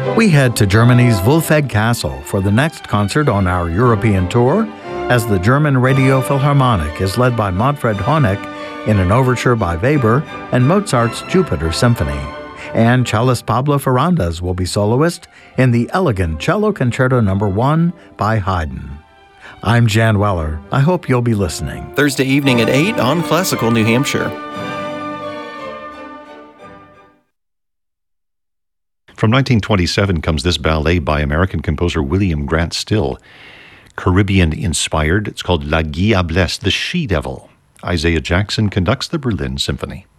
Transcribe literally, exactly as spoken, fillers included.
We head to Germany's Wolfegg Castle for the next concert on our European tour, as the German Radio Philharmonic is led by Manfred Honeck in an overture by Weber and Mozart's Jupiter Symphony. And cellist Pablo Ferrandes will be soloist in the elegant Cello Concerto Number one by Haydn. I'm Jan Weller. I hope you'll be listening. Thursday evening at eight on Classical New Hampshire. From nineteen twenty-seven comes this ballet by American composer William Grant Still. Caribbean-inspired, it's called La Diablesse, the She-Devil. Isaiah Jackson conducts the Berlin Symphony.